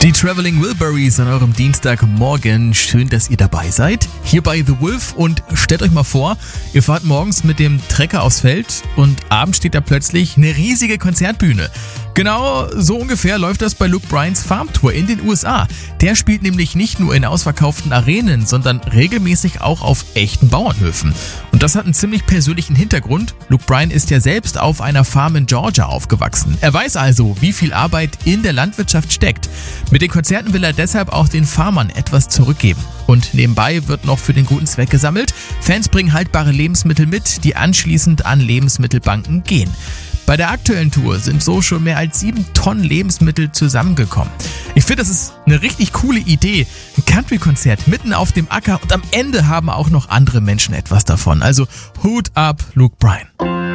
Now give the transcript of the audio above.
Die Traveling Wilburys an eurem Dienstagmorgen. Schön, dass ihr dabei seid. Hier bei The Wolf und stellt euch mal vor, ihr fahrt morgens mit dem Trecker aufs Feld und abends steht da plötzlich eine riesige Konzertbühne. Genau so ungefähr läuft das bei Luke Bryans Farmtour in den USA. Der spielt nämlich nicht nur in ausverkauften Arenen, sondern regelmäßig auch auf echten Bauernhöfen. Und das hat einen ziemlich persönlichen Hintergrund. Luke Bryan ist ja selbst auf einer Farm in Georgia aufgewachsen. Er weiß also, wie viel Arbeit in der Landwirtschaft steckt. Mit den Konzerten will er deshalb auch den Farmern etwas zurückgeben. Und nebenbei wird noch für den guten Zweck gesammelt. Fans bringen haltbare Lebensmittel mit, die anschließend an Lebensmittelbanken gehen. Bei der aktuellen Tour sind so schon mehr als 7 Tonnen Lebensmittel zusammengekommen. Ich finde, das ist eine richtig coole Idee. Ein Country-Konzert mitten auf dem Acker und am Ende haben auch noch andere Menschen etwas davon. Also Hut ab, Luke Bryan.